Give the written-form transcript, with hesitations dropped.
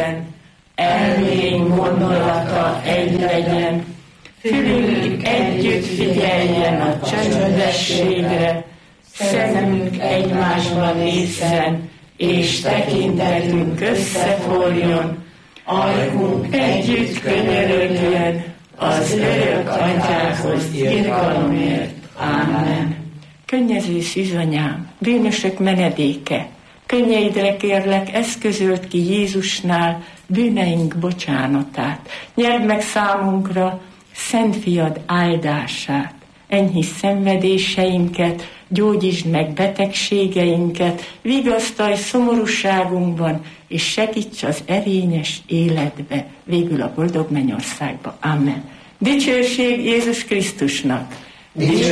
Isten, elménk gondolata egy legyen, fülünk együtt figyeljen a csöndességre, szemünk egymásba nézzen, és tekintetünk összeforjon, ajkunk együtt könyörögjön az örök atyához irgalomért. Ámen. Könnyező szűzanyám, bűnösök menedéke, könnyeidre kérlek, eszközöld ki Jézusnál bűneink bocsánatát. Nyerd meg számunkra Szent Fiad áldását. Enyhíts szenvedéseinket, gyógyítsd meg betegségeinket, vigasztalj szomorúságunkban, és segíts az erényes életbe, végül a boldog mennyországba. Amen. Dicsőség Jézus Krisztusnak!